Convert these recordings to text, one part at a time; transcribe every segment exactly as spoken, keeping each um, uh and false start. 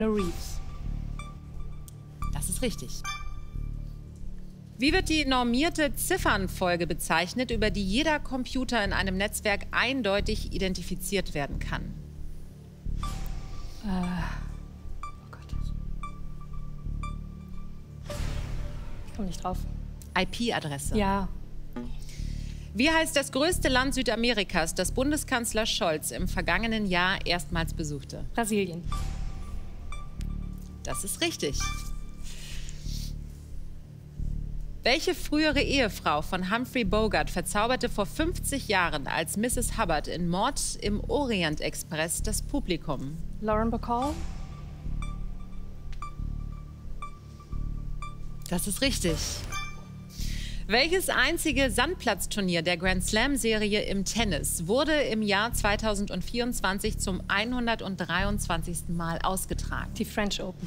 Reeves. Das ist richtig. Wie wird die normierte Ziffernfolge bezeichnet, über die jeder Computer in einem Netzwerk eindeutig identifiziert werden kann? Äh, oh Gott. Ich komme nicht drauf. I P-Adresse. Ja. Wie heißt das größte Land Südamerikas, das Bundeskanzler Scholz im vergangenen Jahr erstmals besuchte? Brasilien. Das ist richtig. Welche frühere Ehefrau von Humphrey Bogart verzauberte vor fünfzig Jahren als Misses Hubbard in Mord im Orient-Express das Publikum? Lauren Bacall. Das ist richtig. Welches einzige Sandplatzturnier der Grand Slam-Serie im Tennis wurde im Jahr zweitausendvierundzwanzig zum hundertdreiundzwanzigsten Mal ausgetragen? Die French Open.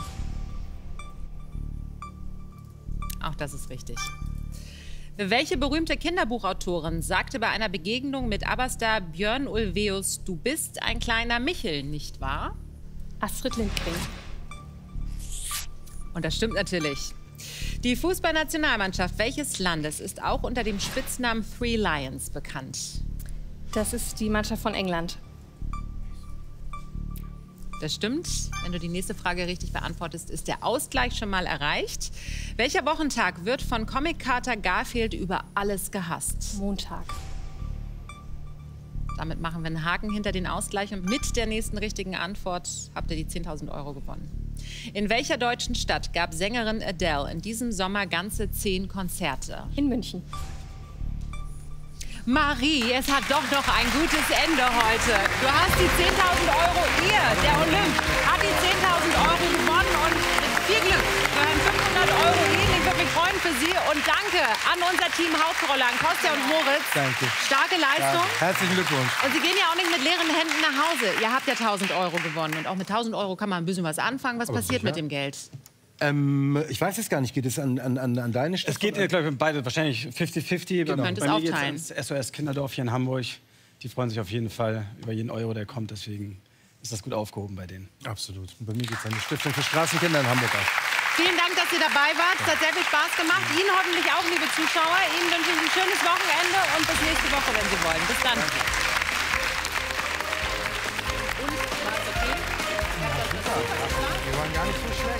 Auch das ist richtig. Welche berühmte Kinderbuchautorin sagte bei einer Begegnung mit ABBA-Star Björn Ulvaeus: Du bist ein kleiner Michel, nicht wahr? Astrid Lindgren. Und das stimmt natürlich. Die Fußballnationalmannschaft welches Landes ist auch unter dem Spitznamen Three Lions bekannt? Das ist die Mannschaft von England. Das stimmt. Wenn du die nächste Frage richtig beantwortest, ist der Ausgleich schon mal erreicht. Welcher Wochentag wird von Comic-Kater Garfield über alles gehasst? Montag. Damit machen wir einen Haken hinter den Ausgleich und mit der nächsten richtigen Antwort habt ihr die zehntausend Euro gewonnen. In welcher deutschen Stadt gab Sängerin Adele in diesem Sommer ganze zehn Konzerte? In München. Marie, es hat doch noch ein gutes Ende heute. Du hast die zehntausend Euro. Ihr, der Olymp, hat die zehntausend Euro gewonnen und mit viel Glück gehören fünfhundert Euro Ihnen. Ich würde mich freuen für Sie und danke an unser Team Hauptrolle, an Kostja und Moritz. Danke. Starke Leistung. Ja, herzlichen Glückwunsch. Und Sie gehen ja auch nicht mit leeren Händen nach Hause. Ihr habt ja tausend Euro gewonnen und auch mit tausend Euro kann man ein bisschen was anfangen. Was Aber passiert sicher? mit dem Geld? Ähm, ich weiß es gar nicht. Geht es an, an, an deine Stadt? Es geht, äh, glaube ich, beide wahrscheinlich fifty fifty. Ihr könnt es aufteilen. Das S O S Kinderdorf hier in Hamburg. Die freuen sich auf jeden Fall über jeden Euro, der kommt. Deswegen ist das gut aufgehoben bei denen. Absolut. Und bei mir geht es an die Stiftung für Straßenkinder in Hamburg auch. Vielen Dank, dass ihr dabei wart. Es hat sehr viel Spaß gemacht. Ihnen hoffentlich auch, liebe Zuschauer. Ihnen wünsche ich ein schönes Wochenende und bis nächste Woche, wenn Sie wollen. Bis dann. Und, war's okay? Wir waren gar nicht so schlecht.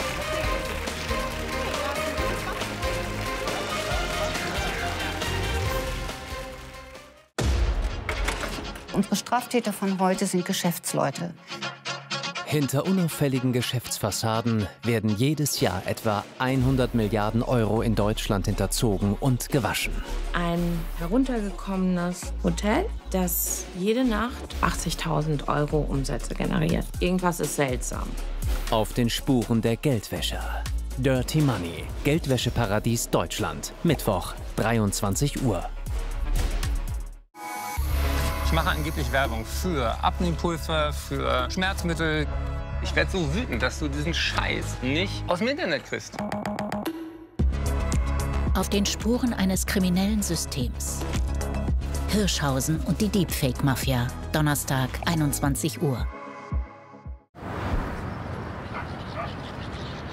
Unsere Straftäter von heute sind Geschäftsleute. Hinter unauffälligen Geschäftsfassaden werden jedes Jahr etwa hundert Milliarden Euro in Deutschland hinterzogen und gewaschen. Ein heruntergekommenes Hotel, das jede Nacht achtzigtausend Euro Umsätze generiert. Irgendwas ist seltsam. Auf den Spuren der Geldwäscher. Dirty Money, Geldwäscheparadies Deutschland. Mittwoch, dreiundzwanzig Uhr. Ich mache angeblich Werbung für Abnehmpulver, für Schmerzmittel. Ich werde so wütend, dass du diesen Scheiß nicht aus dem Internet kriegst. Auf den Spuren eines kriminellen Systems. Hirschhausen und die Deepfake-Mafia. Donnerstag, einundzwanzig Uhr.